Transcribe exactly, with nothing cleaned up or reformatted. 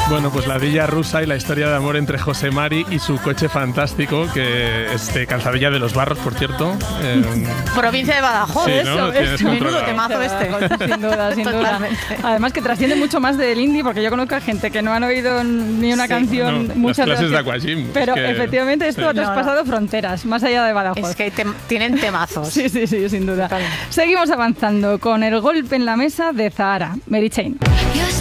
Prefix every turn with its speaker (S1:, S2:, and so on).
S1: Bueno, pues la Villa Rusa y la historia de amor entre José Mari y su coche fantástico, que es de Calzadilla de los Barros, por cierto. Eh,
S2: Provincia de Badajoz,
S1: sí,
S2: eso.
S1: ¿no?
S2: Es menudo temazo este.
S3: Sin duda, sin duda. Además que trasciende mucho más del indie, porque yo conozco a gente que no han oído ni una
S1: sí,
S3: canción,
S1: no,
S3: muchas
S1: las clases
S3: de,
S1: de Aquagym.
S3: Pero
S1: es que,
S3: efectivamente esto
S1: sí.
S3: ha traspasado
S2: no, no.
S3: fronteras, más allá de Badajoz.
S2: Es que te, tienen temazos.
S3: Sí, sí, sí, sin duda. Seguimos avanzando con el golpe en la mesa de Zahara, Mary Chain.